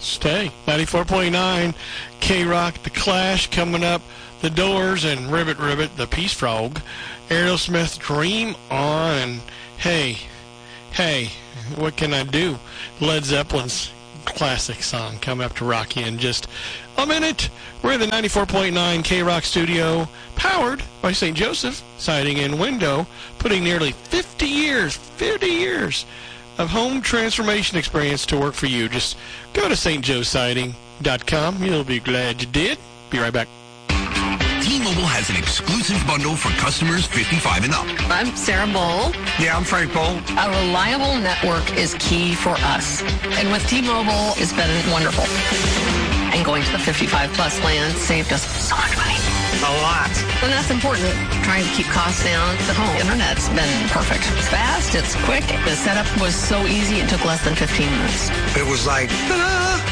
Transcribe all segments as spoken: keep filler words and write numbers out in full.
stay. ninety-four point nine K-Rock, The Clash coming up, The Doors, and Ribbit Ribbit, the Peace Frog. Aerosmith, Dream On, and hey, hey, what can I do? Led Zeppelin's classic song coming up to rock you in just a minute. We're in the ninety-four point nine K-Rock studio, powered by Saint Joseph Siding and Window, putting nearly fifty years, fifty years of home transformation experience to work for you. Just go to S T Joe Siding dot com. You'll be glad you did. Be right back. T-Mobile has an exclusive bundle for customers fifty-five and up. I'm Sarah Bowl. Yeah, I'm Frank Bowl. A reliable network is key for us. And with T-Mobile, it's been wonderful. And going to the fifty-five plus plan saved us so much money. A lot. And that's important. Trying to keep costs down. The home internet's been perfect. It's fast, it's quick. The setup was so easy, it took less than fifteen minutes. It was like, ta-da!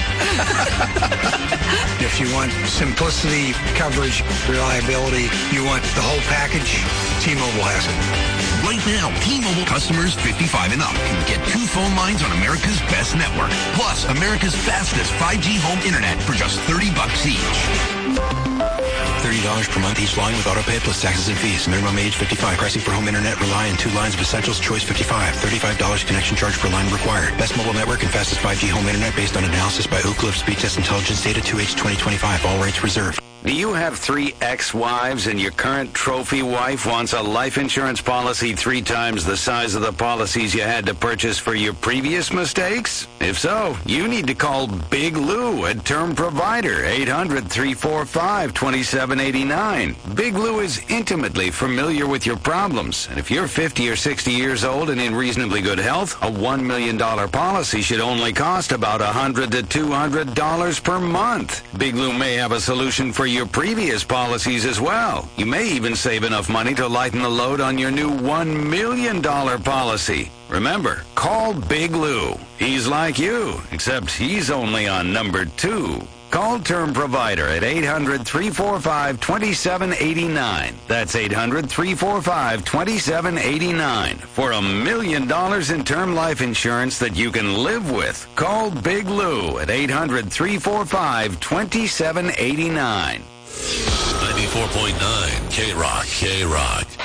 If you want simplicity, coverage, reliability, you want the whole package, T-Mobile has it. Right now, T-Mobile customers fifty-five and up can get two phone lines on America's best network, plus America's fastest five G home internet for just thirty bucks each. thirty dollars per month each line with autopay plus taxes and fees. Minimum age fifty-five. Pricing for home internet rely on two lines of essentials. Choice fifty-five. thirty-five dollars connection charge per line required. Best mobile network and fastest five G home internet based on analysis by Oak Cliff Speed Test Intelligence Data two H twenty twenty-five. All rates reserved. Do you have three ex-wives and your current trophy wife wants a life insurance policy three times the size of the policies you had to purchase for your previous mistakes? If so, you need to call Big Lou at Term Provider, eight hundred, three four five, two seven eight nine. Big Lou is intimately familiar with your problems, and if you're fifty or sixty years old and in reasonably good health, a one million dollars policy should only cost about one hundred to two hundred dollars per month. Big Lou may have a solution for your previous policies as well. You may even save enough money to lighten the load on your new one million dollars policy. Remember, call Big Lou. He's like you, except he's only on number two. Call Term Provider at eight hundred, three four five, two seven eight nine. That's eight hundred, three four five, two seven eight nine. For a million dollars in term life insurance that you can live with. Call Big Lou at eight hundred, three four five, two seven eight nine. ninety-four point nine K-Rock, K-Rock.